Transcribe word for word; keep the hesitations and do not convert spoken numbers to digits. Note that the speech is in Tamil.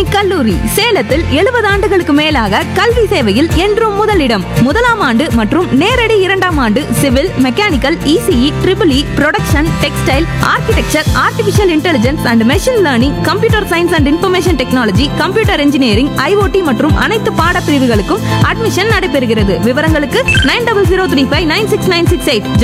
பாலிடெக்னிக் கல்லூரி சேலத்தில் எழுபது ஆண்டுகளுக்கு மேலாக கல்வி சேவையில் என்றும் முதலிடம். முதலாம் ஆண்டு மற்றும் நேரடி இரண்டாம் ஆண்டு civil, mechanical, ECE, triple E, production, textile, architecture, artificial intelligence and machine learning, computer science and information technology, computer engineering, IoT மற்றும் அனைத்து பாடப்பிரிவுகளுக்கும் அட்மிஷன் நடைபெறுகிறது. விவரங்களுக்கு nine double zero three five nine six nine six eight.